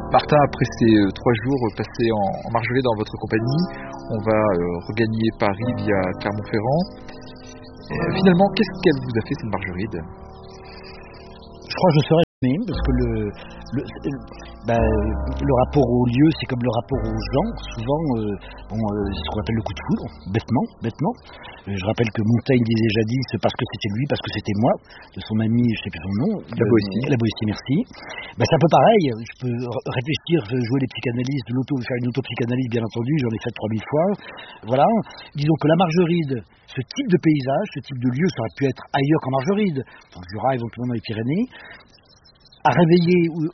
Martin, après ces 3 jours passés en margeride dans votre compagnie, on va regagner Paris via Clermont-Ferrand. Finalement, qu'est-ce qu'elle vous a fait cette margeride? Je crois que je saurais jamais, parce que le rapport au lieu, c'est comme le rapport aux gens. Souvent, c'est ce qu'on appelle le coup de foudre, bêtement. Je rappelle que Montaigne disait jadis parce que c'était lui, parce que c'était moi, de son ami, je ne sais plus son nom. La Boétie, merci. C'est un peu pareil. Je peux réfléchir, jouer les psychanalystes, faire une auto-psychanalyse, bien entendu. J'en ai fait 3000 fois. Voilà. Disons que la margeride, ce type de paysage, ce type de lieu, ça aurait pu être ailleurs qu'en margeride, dans le Jura, éventuellement dans les Pyrénées, a réveillé,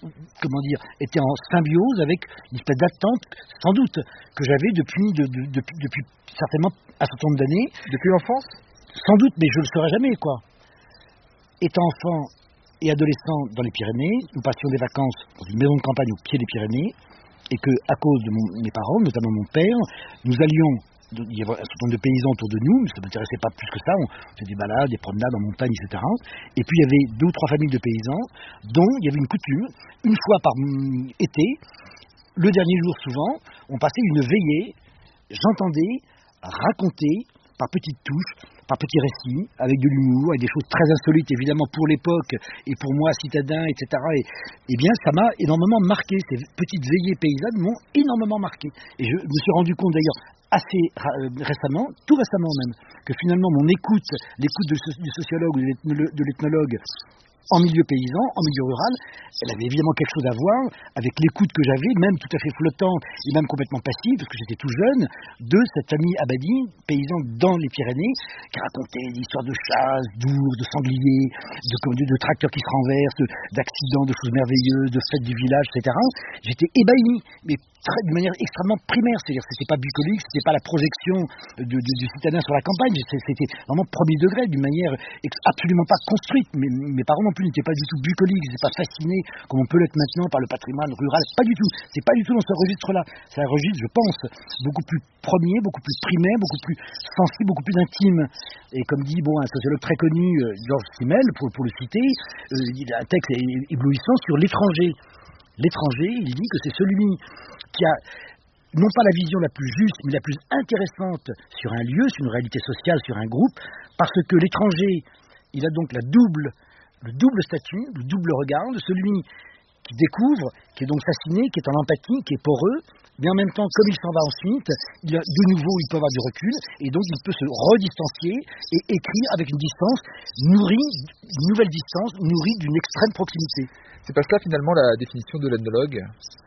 était en symbiose avec une espèce d'attente, sans doute, que j'avais depuis certainement un certain nombre d'années. Depuis l'enfance? Sans doute, mais je ne le saurais jamais, quoi. Étant enfant et adolescent dans les Pyrénées, nous passions des vacances dans une maison de campagne au pied des Pyrénées, et que, à cause de mes parents, notamment mon père, nous allions. Il y avait un certain nombre de paysans autour de nous, mais ça ne m'intéressait pas plus que ça, on faisait des balades, des promenades en montagne, etc. Et puis il y avait 2 ou 3 familles de paysans, dont il y avait une coutume, une fois par été, le dernier jour souvent, on passait une veillée, j'entendais raconter par petites touches, par petits récits, avec de l'humour, avec des choses très insolites évidemment pour l'époque et pour moi citadin, etc. Et bien ça m'a énormément marqué, ces petites veillées paysannes m'ont énormément marqué. Et je me suis rendu compte d'ailleurs assez récemment, tout récemment même, que finalement mon l'écoute du sociologue ou de l'ethnologue en milieu paysan, en milieu rural, elle avait évidemment quelque chose à voir avec l'écoute que j'avais, même tout à fait flottante et même complètement passive, parce que j'étais tout jeune, de cette famille Abadi, paysan dans les Pyrénées, qui racontait des histoires de chasse, d'ours, de sangliers, de tracteurs qui se renversent, d'accidents, de choses merveilleuses, de fêtes du village, etc. J'étais ébahi, mais d'une manière extrêmement primaire, c'est-à-dire que c'était pas bucolique, c'était pas la projection du citadin sur la campagne, c'était vraiment premier degré, d'une manière absolument pas construite. Mes parents non plus n'étaient pas du tout bucoliques, ils n'étaient pas fascinés comme on peut l'être maintenant par le patrimoine rural, pas du tout. C'est pas du tout dans ce registre-là. C'est un registre, je pense, beaucoup plus premier, beaucoup plus primaire, beaucoup plus sensible, beaucoup plus intime. Et comme dit un sociologue très connu, Georges Simmel, pour le citer, il a un texte éblouissant sur l'étranger. L'étranger, il dit que c'est celui qui a non pas la vision la plus juste, mais la plus intéressante sur un lieu, sur une réalité sociale, sur un groupe, parce que l'étranger, il a donc le double statut, le double regard de celui qui découvre, qui est donc fasciné, qui est en empathie, qui est poreux, mais en même temps, comme il s'en va ensuite, de nouveau, il peut avoir du recul, et donc il peut se redistancier et écrire avec une distance nourrie, une nouvelle distance, nourrie d'une extrême proximité. C'est pas ça finalement la définition de l'ethnologue?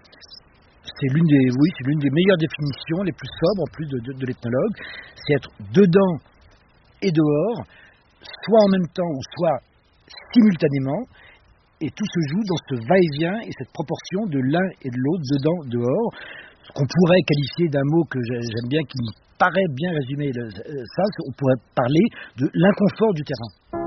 C'est l'une des meilleures définitions, les plus sobres en plus de l'ethnologue, c'est être dedans et dehors, soit en même temps, soit simultanément, et tout se joue dans ce va-et-vient et cette proportion de l'un et de l'autre, dedans, dehors, ce qu'on pourrait qualifier d'un mot que j'aime bien, qui me paraît bien résumer ça, on pourrait parler de l'inconfort du terrain.